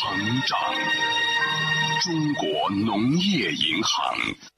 成长。中国农业银行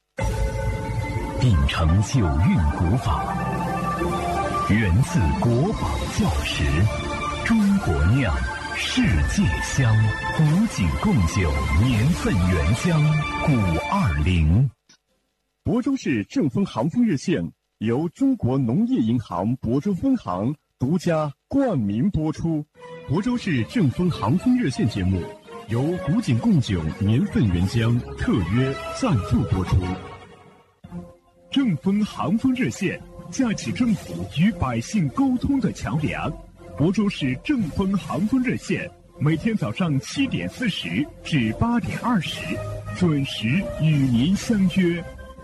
秉承九韵古法，源自国宝教识，中国酿，世界香，古井贡酒，年份原香520。 亳州市正丰行风热线由中国农业银行亳州分行独家冠名播出。亳州市正丰行风热线节目由古井贡酒年份原浆特约赞助播出。正丰行风热线架起政府与百姓沟通的桥梁。亳州市正丰行风热线每天早上7点40至8点20准时与您相约。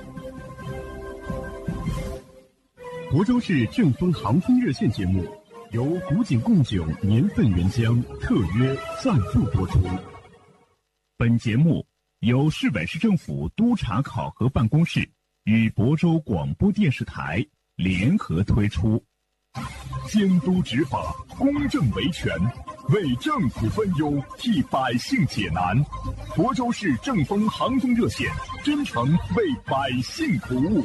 亳州市正丰行风热线节目由古井贡酒年份原浆特约赞助播出。本节目由市委市政府督查考核办公室与亳州广播电视台联合推出。监督执法，公正维权，为政府分忧，替百姓解难。亳州市正丰行风热线真诚为百姓服务。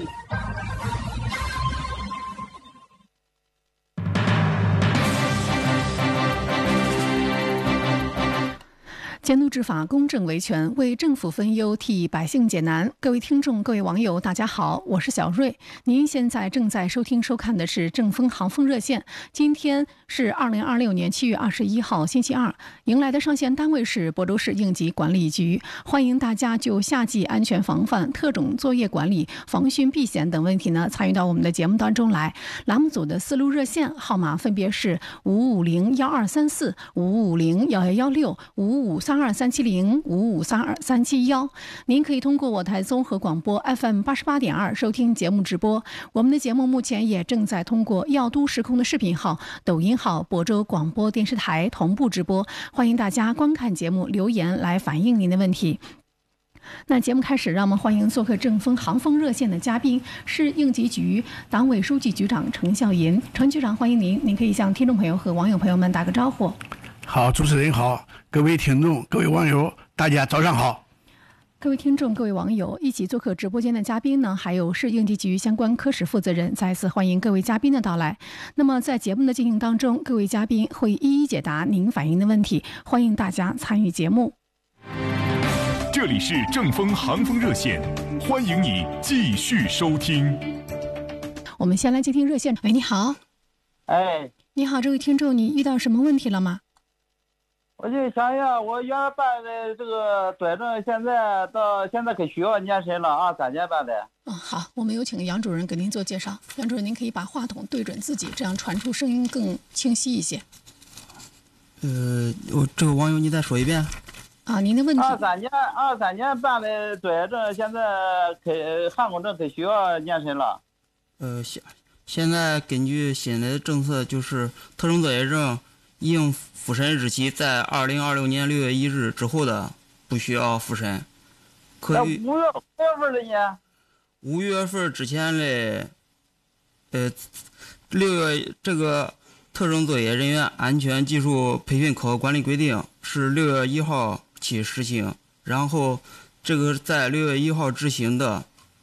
监督执法，公正维权，为政府分忧，替百姓解难。各位听众，各位网友，大家好，我是小瑞。您现在正在收听收看的是正丰行风热线。今天是2026年7月21号，星期二。迎来的上线单位是亳州市应急管理局。欢迎大家就夏季安全防范、特种作业管理、防汛避险等问题呢，参与到我们的节目当中来。栏目组的4路热线号码分别是5501234、5501116、5532370、5532371。您可以通过我台综合广播 FM 88.2收听节目直播。我们的节目目前也正在通过耀都时空的视频号、抖音号、亳州广播电视台同步直播，欢迎大家观看节目留言来反映您的问题。那节目开始，让我们欢迎做客正丰行风热线的嘉宾，市应急局党委书记局长程孝银。程局长，欢迎您，您可以向听众朋友和网友朋友们打个招呼。 好，主持人好，各位听众、各位网友，大家早上好。 各位听众、各位网友，一起做客直播间的嘉宾呢，还有市应急局相关科室负责人，再次欢迎各位嘉宾的到来。那么在节目的进行当中，各位嘉宾会一一解答您反映的问题，欢迎大家参与节目。 这里是正丰行风热线，欢迎你继续收听。 我们先来接听热线。喂，你好。 哎， 你好，这位听众，你遇到什么问题了吗？ 我就想一下，我原来办的这个转正，现在给学校年审了啊，3年办的。 好，我们有请杨主任给您做介绍。杨主任，您可以把话筒对准自己，这样传出声音更清晰一些。 我这个网友你再说一遍。 啊，您的问题。 23年办的转正，现在给焊工证给学校年审了。 现在根据新的政策，就是特种作业证应复审日期在2026年6月1日之后的，不需要复审。可以。5 月份的呢 ？5月份之前的，6月这个特种作业人员安全技术培训考核管理规定是6月1号起实行，然后这个在6月1号执行的，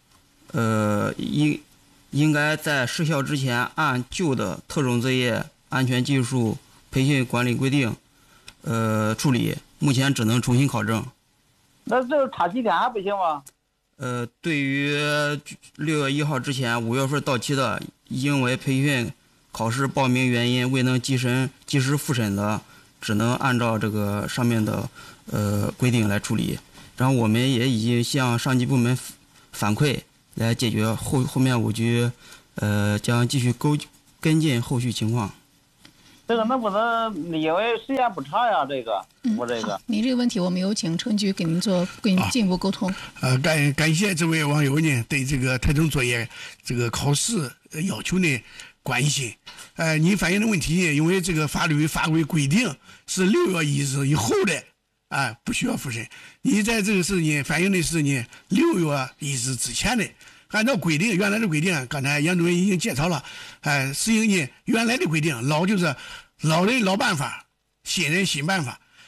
应该在失效之前按旧的特种作业安全技术培训管理规定处理，目前只能重新考证。 那这差几天还不行吗？ 对于6月1号之前5月份到期的，因为培训考试报名原因未能及时复审的，只能按照这个上面的规定来处理。然后我们也已经向上级部门反馈来解决，后面我局将继续跟进后续情况。 这个能不能因为时间不长呀？我这个。 您这个问题我们有请程局给您进一步沟通。 感谢这位网友呢对这个特种作业这个考试要求呢关心。您反映的问题呢，因为这个法律法规规定是6月1日以后的不需要复审。你在这个事情反映的是呢6月1日之前的。按照规定，原来的规定，刚才杨主任已经介绍了，实行呢原来的规定，老就是老人老办法，新人新办法。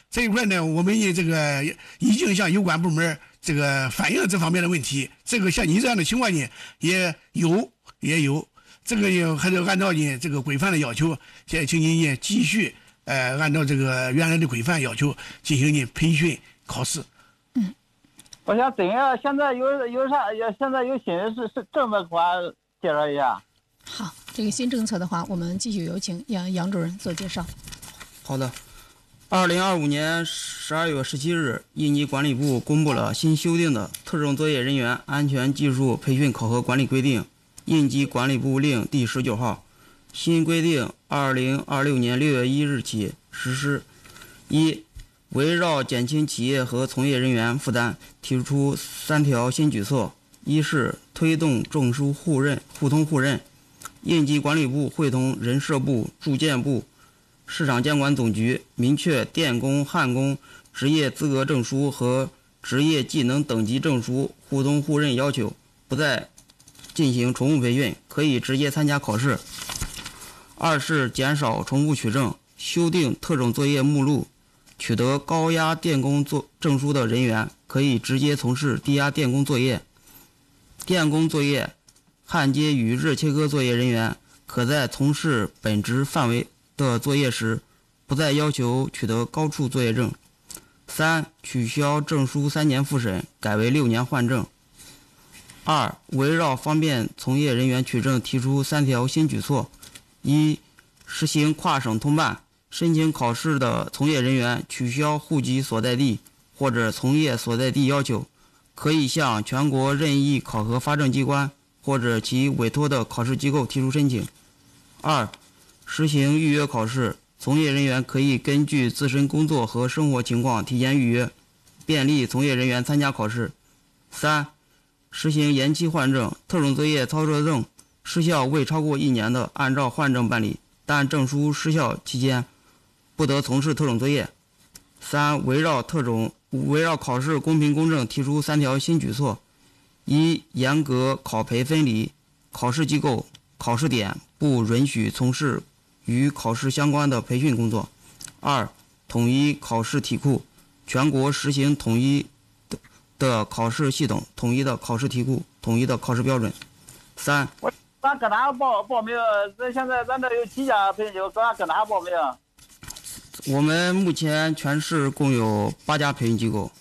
这一块呢，我们也这个已经向有关部门这个反映了这方面的问题。这个像你这样的情况呢，也有。这个呢还得按照呢这个规范的要求，现在请你呢继续按照这个原来的规范要求进行呢培训考试。 我想怎样？现在有啥？现在有新的是政策款介绍一下。 好，这个新政策的话，我们继续有请杨主任做介绍。 好的。2025年12月17日，印尼管理部公布了新修订的特种作业人员安全技术培训考核管理规定（印级管理部令第19号）。新规定2026年6月1日起实施。一、围绕减轻企业和从业人员负担，提出3条新举措。一是推动证书互通互认，印级管理部会同人社部、住建部、市场监管总局明确电工、焊工职业资格证书和职业技能等级证书互通互认要求，不再进行重复培训，可以直接参加考试。二是减少重复取证，修订特种作业目录，取得高压电工证书的人员可以直接从事低压电工作业。电工作业、焊接与热切割作业人员可在从事本职范围的作业时，不再要求取得高处作业证。三、取消证书3年复审，改为6年换证。二、围绕方便从业人员取证，提出3条新举措。一、实行跨省通办，申请考试的从业人员取消户籍所在地或者从业所在地要求，可以向全国任意考核发证机关或者其委托的考试机构提出申请。二、实行预约考试，从业人员可以根据自身工作和生活情况提前预约，便利从业人员参加考试。三、实行延期换证，特种作业操作证失效未超过1年的，按照换证办理，但证书失效期间不得从事特种作业。三、围绕考试公平公正提出3条新举措。一、严格考培分离，考试机构、考试点不允许从事与考试相关的培训工作。二、统一考试题库，全国实行统一的考试系统、统一的考试题库、统一的考试标准。三、 咱搁哪报名？现在咱这有几家培训机构，搁哪报名？ 我们目前全市共有8家培训机构，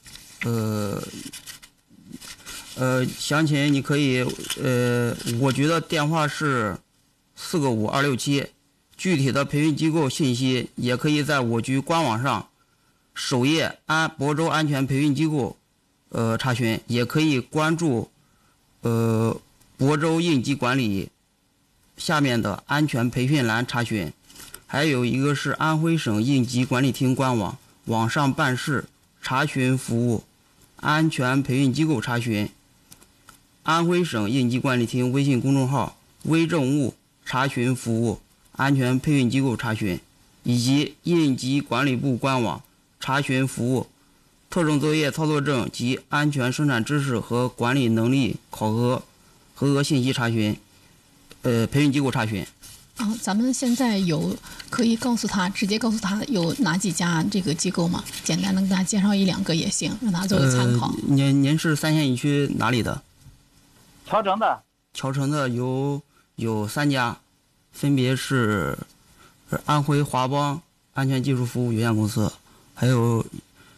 详情你可以，我局的电话是4个5267，具体的培训机构信息也可以在我局官网上首页亳州安全培训机构查询，也可以关注亳州应急管理下面的安全培训栏查询。还有一个是安徽省应急管理厅官网，网上办事查询服务，安全培训机构查询，安徽省应急管理厅微信公众号微政务查询服务，安全培训机构查询，以及应急管理部官网查询服务，特种作业操作证及安全生产知识和管理能力考核合格信息查询，培训机构查询。 咱们现在可以直接告诉他有哪几家这个机构吗？简单的给他介绍1-2个也行，让他作为参考。 您是三县一区哪里的？ 乔城的。 乔城的有3家，分别是安徽华邦安全技术服务有限公司，还有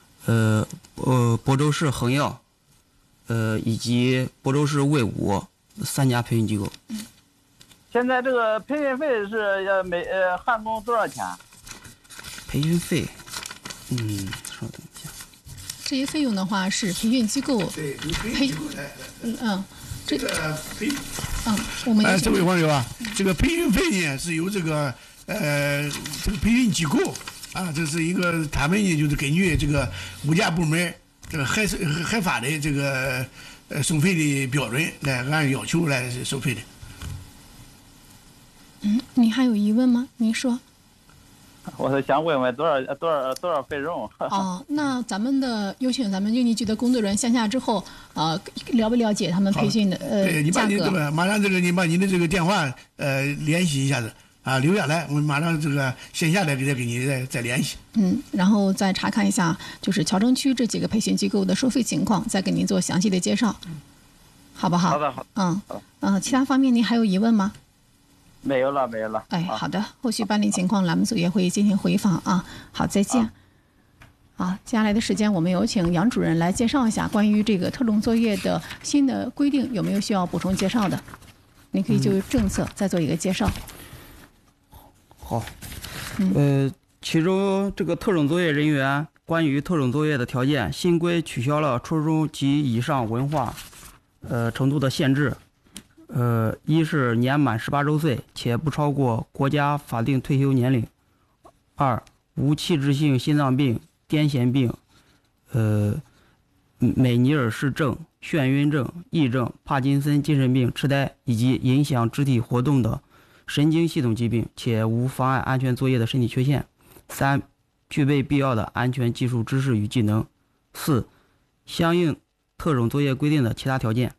亳州市恒耀，以及亳州市卫武3家培训机构。 现在这个培训费是焊工多少钱？ 培训费，稍等一下。 这些费用的话是培训机构这个我们这位网友啊，这个培训费呢是由这个培训机构啊，这是一个他们呢就是根据这个物价部门这个核发的这个收费的标准来按要求来收费的。 你还有疑问吗？您说。 我是想问问多少费用？ 那有请咱们应急局的工作人员向下之后，了不了解他们培训的对，你把价格？ 马上你把您的这个电话联系一下子啊，留下来，我马上这个线下给你再联系。 然后再查看一下，就是侨政区这几个培训机构的收费情况，再给您做详细的介绍，好不好？ 好的，好。 其他方面您还有疑问吗？ 没有了。 哎，好的，后续办理情况，栏目组也会进行回访啊。好，再见。接下来的时间，我们有请杨主任来介绍一下关于这个特种作业的新的规定，有没有需要补充介绍的？您可以就政策再做一个介绍。 好，其中这个特种作业人员关于特种作业的条件，新规取消了初中及以上文化程度的限制。一是年满18周岁且不超过国家法定退休年龄；二无器质性心脏病、癫痫病、美尼尔氏症、眩晕症、癔症、帕金森精神病、痴呆以及影响肢体活动的神经系统疾病，且无妨碍安全作业的身体缺陷；三具备必要的安全技术知识与技能；四相应特种作业规定的其他条件。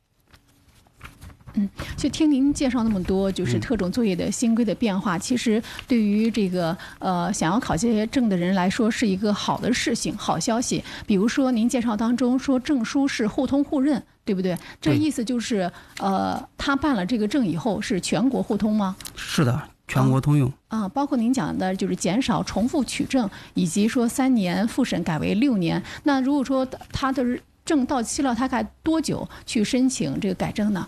就听您介绍那么多，就是特种作业的新规的变化，其实对于这个想要考这些证的人来说是一个好的事情、好消息。比如说您介绍当中说证书是互通互认，对不对？这意思就是他办了这个证以后是全国互通吗？ 是的，全国通用。 包括您讲的就是减少重复取证，以及说3年复审改为6年。那如果说他的证到期了，他该多久去申请这个改正呢？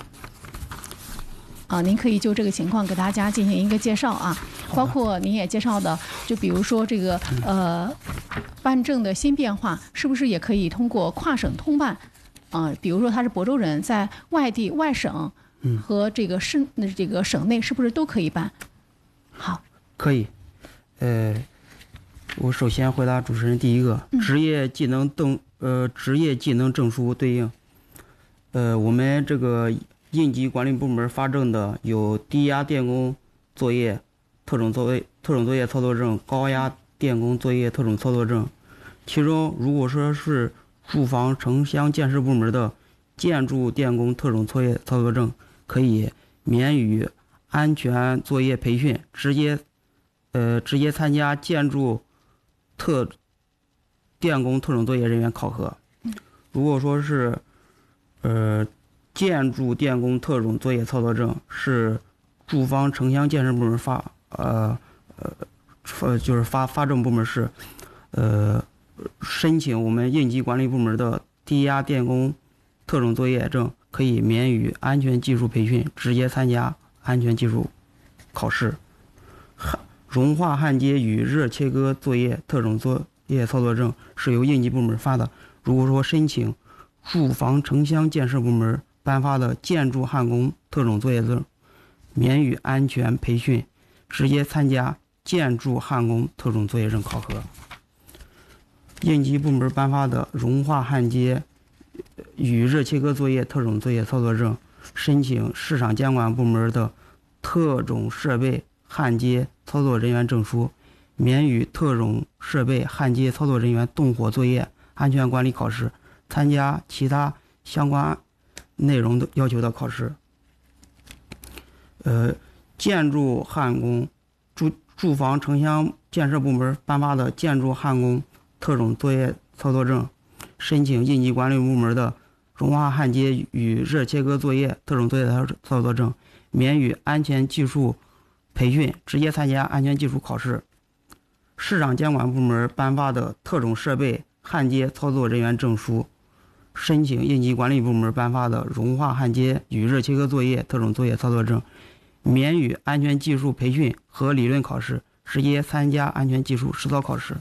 您可以就这个情况给大家进行一个介绍啊，包括您也介绍的，就比如说这个办证的新变化，是不是也可以通过跨省通办？比如说他是亳州人，在外地外省和这个省内，是不是都可以办？好， 可以。我首先回答主持人第一个，职业技能证书对应，我们这个应急管理部门发证的有低压电工作业特种作业操作证、高压电工作业特种操作证。其中如果说是住房城乡建设部门的建筑电工特种作业操作证，可以免予安全作业培训，直接参加建筑电工特种作业人员考核。如果说是建筑电工特种作业操作证是住房城乡建设部门发证部门是申请我们应急管理部门的低压电工特种作业证，可以免予安全技术培训，直接参加安全技术考试。融化焊接与热切割作业特种作业操作证是由应急部门发的，如果说申请住房城乡建设部门颁发的建筑焊工特种作业证，免予安全培训，直接参加建筑焊工特种作业证考核。应急部门颁发的融化焊接与热切割作业特种作业操作证，申请市场监管部门的特种设备焊接操作人员证书，免予特种设备焊接操作人员动火作业安全管理考试，参加其他相关内容的要求的考试。建筑焊工住房城乡建设部门颁发的建筑焊工特种作业操作证，申请应急管理部门的融化焊接与热切割作业特种作业操作证，免予安全技术培训，直接参加安全技术考试。市场监管部门颁发的特种设备焊接操作人员证书，申请应急管理部门颁发的融化焊接与热切割作业特种作业操作证，免予安全技术培训和理论考试，直接参加安全技术实操考试。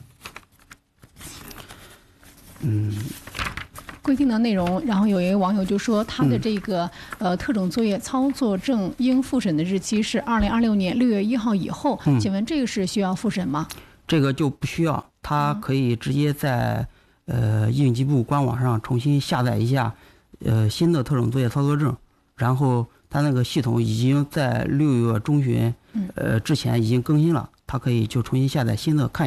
规定的内容，然后有一位网友就说他的这个特种作业操作证应复审的日期是2026年6月1号以后，请问这个是需要复审吗？ 这个就不需要，他可以直接在应急部官网上重新下载一下新的特种作业操作证，然后他那个系统已经在6月中旬之前已经更新了，他可以就重新下载新的看一下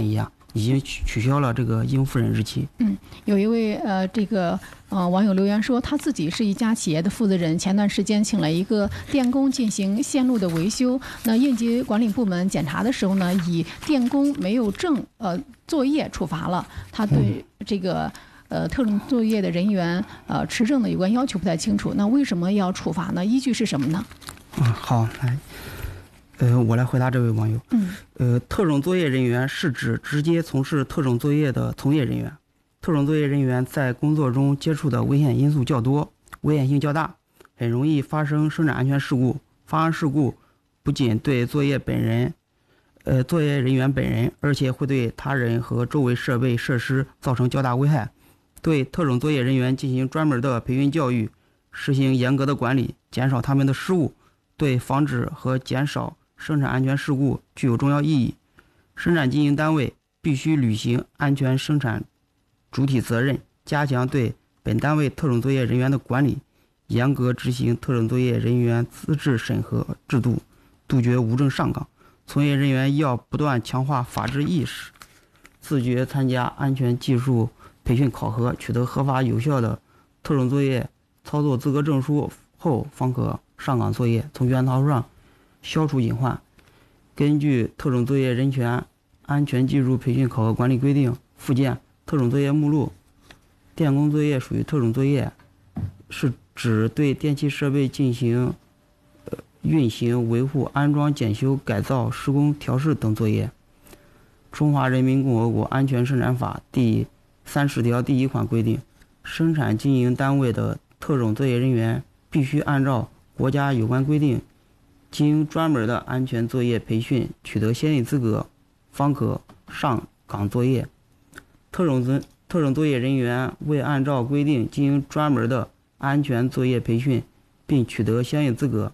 已经取消了这个应赴任日期。 有一位网友留言说，他自己是一家企业的负责人，前段时间请了一个电工进行线路的维修。那应急管理部门检查的时候呢，以电工没有证作业处罚了。他对这个特种作业的人员持证的有关要求不太清楚。那为什么要处罚呢？依据是什么呢？ 好，来，我来回答这位网友。特种作业人员是指直接从事特种作业的从业人员。特种作业人员在工作中接触的危险因素较多，危险性较大，很容易发生生产安全事故。发生事故不仅对作业人员本人，而且会对他人和周围设备设施造成较大危害。对特种作业人员进行专门的培训教育，实行严格的管理，减少他们的失误，对防止和减少生产安全事故具有重要意义。生产经营单位必须履行安全生产主体责任，加强对本单位特种作业人员的管理，严格执行特种作业人员资质审核制度，杜绝无证上岗。从业人员要不断强化法治意识，自觉参加安全技术培训考核，取得合法有效的特种作业操作资格证书后方可上岗作业，从源头上消除隐患。根据特种作业人权安全技术培训考核管理规定附件特种作业目录，电工作业属于特种作业，是指对电气设备进行运行、维护、安装、检修、改造、施工、调试等作业。中华人民共和国安全生产法第30条第1款规定，生产经营单位的特种作业人员必须按照国家有关规定，经专门的安全作业培训，取得相应资格，方可上岗作业。特种作业人员未按照规定经专门的安全作业培训，并取得相应资格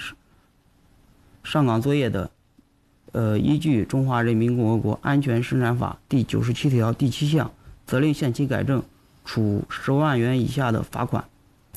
上岗作业的，依据《中华人民共和国安全生产法》第97条第7项，责令限期改正，处10万元以下的罚款。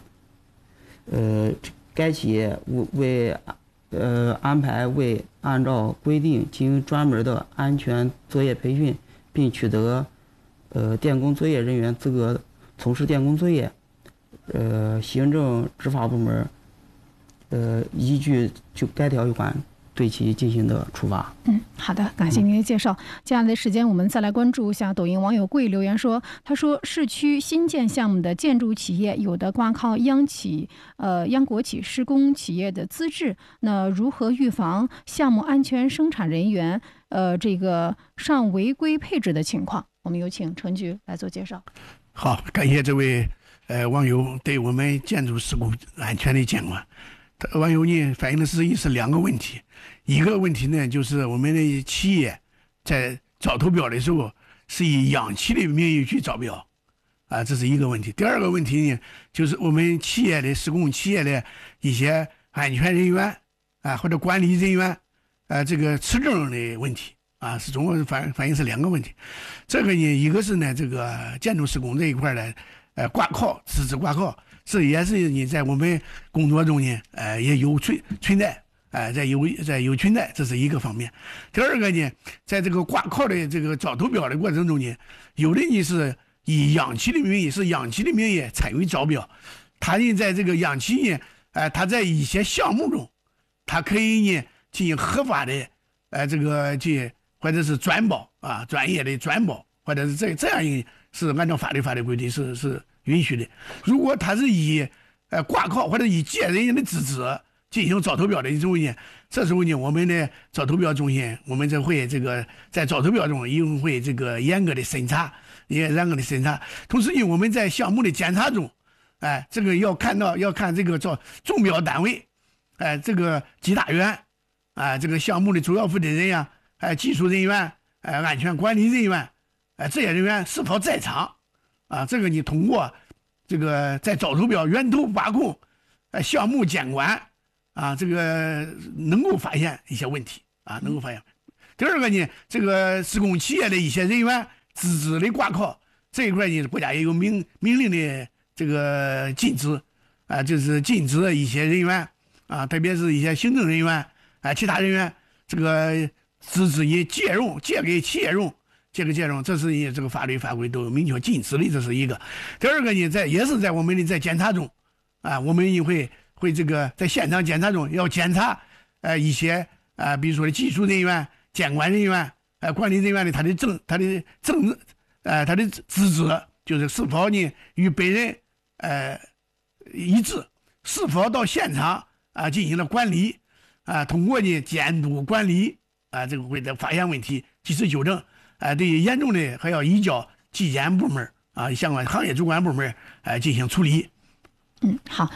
该企业安排未按照规定经专门的安全作业培训，并取得电工作业人员资格从事电工作业，行政执法部门依据就该条有关对其进行的处罚。 好的，感谢您的介绍。接下来的时间我们再来关注一下抖音网友贵留言说，他说市区新建项目的建筑企业有的挂靠央国企施工企业的资质，那如何预防项目安全生产人员上违规配置的情况？我们有请陈局来做介绍。 好，感谢这位网友对我们建筑施工安全的监管。网友呢反映的是2个问题，一个问题呢就是我们的企业在招投标的时候是以央企的名义去招标，这是一个问题。第二个问题呢，就是我们企业的施工企业的一些安全人员或者管理人员这个持证的问题是总共反映是2个问题。这个呢，一个是呢这个建筑施工这一块的挂靠资质挂靠，这也是你在我们工作中呢也有存在有存在，这是一个方面。第二个呢，在这个挂靠的这个招投标的过程中呢，有的你是以央企的名义参与招标，他呢在这个央企呢他在一些项目中他可以呢进行合法的或者是转保专业的转保，或者是这样一个是按照法律规定是允许的。如果他是以挂靠或者以借人家的资质进行招投标的时候呢，这时候呢我们的招投标中心，我们会在招投标中一定会严格的审查。同时呢，我们在项目的检查中，这个要看这个中标单位，这个计大员，这个项目的主要负责人呀，技术人员，安全管理人员，这些人员是否在场这个你通过这个在招投标源头把控，项目监管这个能够发现一些问题能够发现。第二个呢，这个施工企业的一些人员资质的挂靠这一块呢，国家也有明令的这个禁止就是禁止一些人员特别是一些行政人员其他人员这个资质以借给企业用这个介入，这是这个法律法规都有明确禁止的，这是一个。第二个呢，也是在我们的在检查中，我们也会这个在现场检查中要检查一些比如说技术人员、监管人员、管理人员的他的资质，就是是否呢与本人一致，是否到现场进行了管理通过呢监督管理这个会的发现问题及时纠正对于严重的还要移交纪检部门相关行业主管部门进行处理。 好。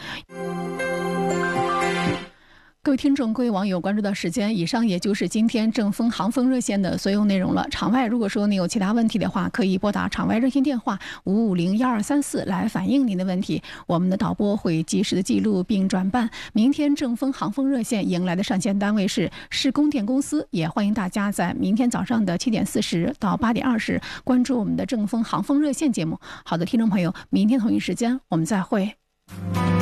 各位听众、各位网友关注到时间，以上也就是今天正风航风热线的所有内容了。场外如果说你有其他问题的话，可以拨打场外热线电话5501234来反映您的问题，我们的导播会及时的记录并转办。明天正风航风热线迎来的上线单位是市供电公司，也欢迎大家在明天早上的7点40到8点20关注我们的正风航风热线节目。好的，听众朋友，明天同一时间我们再会。